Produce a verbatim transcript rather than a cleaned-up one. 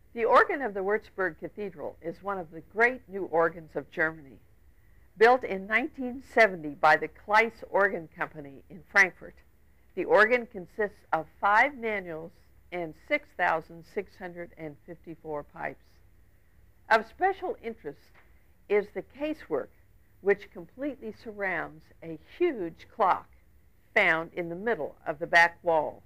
The organ of the Würzburg Cathedral is one of the great new organs of Germany. Built in nineteen seventy by the Kleiss Organ Company in Frankfurt, the organ consists of five manuals and six thousand six hundred fifty-four pipes. Of special interest is the casework, which completely surrounds a huge clock found in the middle of the back wall.